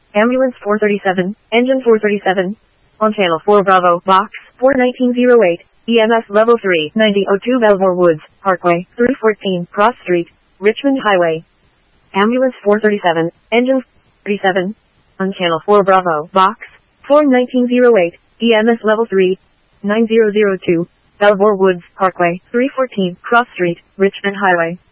Ambulance 437, Engine 437. On Channel 4 Bravo, Box 41908, EMS Level 3, 9002 Belvoir Woods, Parkway, 314, Cross Street, Richmond Highway. Ambulance 437, Engine 37. On Channel 4 Bravo, Box 41908, EMS Level 3, 9002, Belvoir Woods, Parkway, 314, Cross Street, Richmond Highway.